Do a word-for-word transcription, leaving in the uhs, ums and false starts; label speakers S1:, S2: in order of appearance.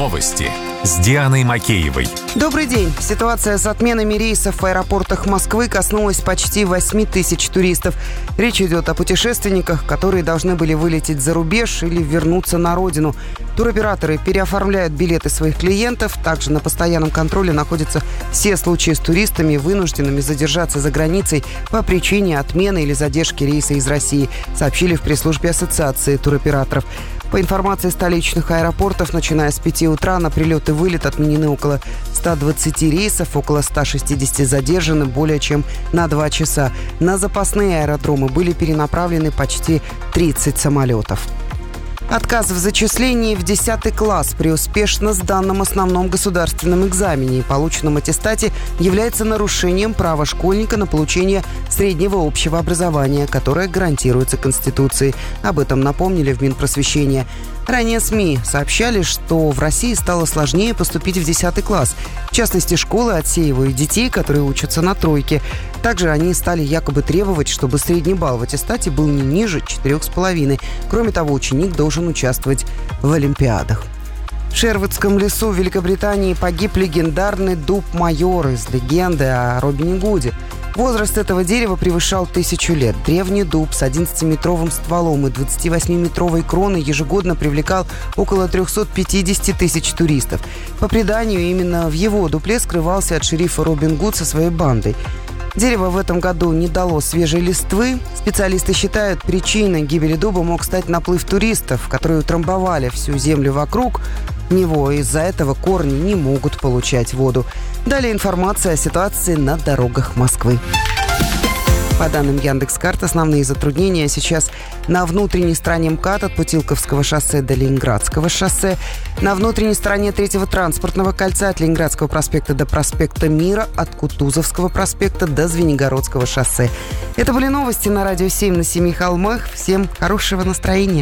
S1: Новости с Дианой Макеевой.
S2: Добрый день. Ситуация с отменами рейсов в аэропортах Москвы коснулась почти восемь тысяч туристов. Речь идет о путешественниках, которые должны были вылететь за рубеж или вернуться на родину. Туроператоры переоформляют билеты своих клиентов. Также на постоянном контроле находятся все случаи с туристами, вынужденными задержаться за границей по причине отмены или задержки рейса из России, сообщили в пресс-службе Ассоциации туроператоров. По информации столичных аэропортов, начиная с пяти утра на прилет и вылет отменены около ста двадцати рейсов, около ста шестидесяти задержаны более чем на два часа. На запасные аэродромы были перенаправлены почти тридцать самолетов. Отказ в зачислении в десятый класс при успешно сданном основном государственном экзамене и полученном аттестате является нарушением права школьника на получение среднего общего образования, которое гарантируется Конституцией. Об этом напомнили в Минпросвещения. Ранее СМИ сообщали, что в России стало сложнее поступить в десятый класс. В частности, школы отсеивают детей, которые учатся на тройке. Также они стали якобы требовать, чтобы средний балл в аттестате был не ниже четырёх с половиной. Кроме того, ученик должен участвовать в олимпиадах. В Шервудском лесу в Великобритании погиб легендарный дуб Майор из легенды о Робине Гуде. Возраст этого дерева превышал тысячу лет. Древний дуб с одиннадцатиметровым стволом и двадцативосьмиметровой кроной ежегодно привлекал около трехсот пятидесяти тысяч туристов. По преданию, именно в его дупле скрывался от шерифа Робин Гуд со своей бандой. Дерево в этом году не дало свежей листвы. Специалисты считают, причиной гибели дуба мог стать наплыв туристов, которые утрамбовали всю землю вокруг него. Из-за этого корни не могут получать воду. Далее информация о ситуации на дорогах Москвы. По данным Яндекс.Карт, основные затруднения сейчас на внутренней стороне МКАД от Путилковского шоссе до Ленинградского шоссе, на внутренней стороне третьего транспортного кольца от Ленинградского проспекта до проспекта Мира, от Кутузовского проспекта до Звенигородского шоссе. Это были новости на Радио семь на Семи холмах. Всем хорошего настроения.